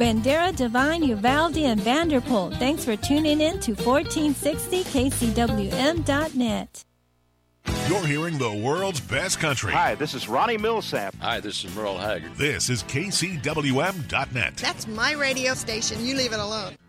Bandera, Divine, Uvalde, and Vanderpool. Thanks for tuning in to 1460kcwm.net. You're hearing the world's best country. Hi, this is Ronnie Millsap. Hi, this is Merle Haggard. This is KCWM.net. That's my radio station. You leave it alone.